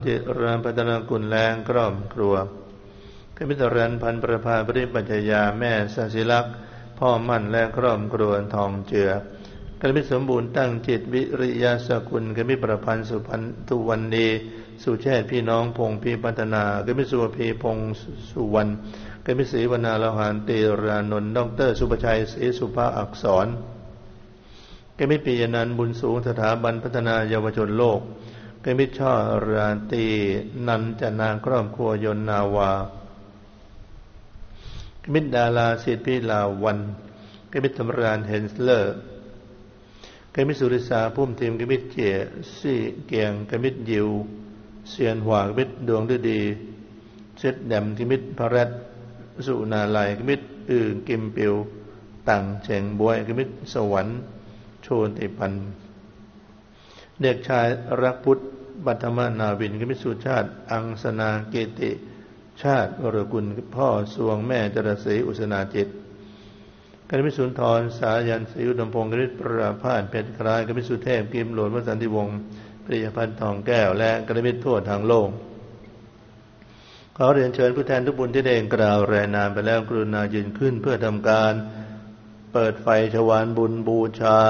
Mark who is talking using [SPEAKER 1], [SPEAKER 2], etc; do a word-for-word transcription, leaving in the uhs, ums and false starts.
[SPEAKER 1] จิรานพัฒนากุลแรงกล่อมครัวกมิตรันพันประภาปริปัญญยาแม่สศิลักษ์พ่อมั่นและคร่อมครัวทองเจือกมิตสมบูรณ์ตั้งจิตวิริยาสกุลกมิตประพันธ์สุพันตุวันดีสุเชษพี่น้องพงพีพัฒนากมิตสุวพีพงสุวรรณกมิตศรีวนาลหานตีรานนท์ดรสุภชัยศรีสุภาอักษรกมิตปิยนันท์บุญสูงสถาบันพัฒนาเยาวชนโลกกมิตช่อราตรีนันจนาครอบครัวยนนาวากมิตดาราสิทธิพิลาวันกมิตธรรมรานเฮนสเลอร์กมิตสุริสาพุ่มทีมกมิตเจียซี่เกียงกมิตยิวเซียนหวากมิตดวงฤดีเซตแดมกมิตพระรัตสุนาลัยกมิตอือกิมปิวตังเฉงบวยกมิตสวรรค์โชติพันธ์เด็กชายรักพุทธบัตรมานาวินกมิตสุชาติอังสนาเกติชาติวรกุลพ่อสวงแม่จรศรีอุสนาจิตกมิตสุนทรสายันศรีอุดมพงศ์กมิตประภาสเพชรคล้ายกมิตสุเทพกิมหลวงวสันติวงศ์ปริยพันธ์ทองแก้วและกมิตทั่วทางโลกขอเรียนเชิญผู้แทนทุกบุญที่ได้กล่าวรายนามไปแล้วกรุณายืนขึ้นเพื่อทำการเปิดไฟชวานบุญบูชา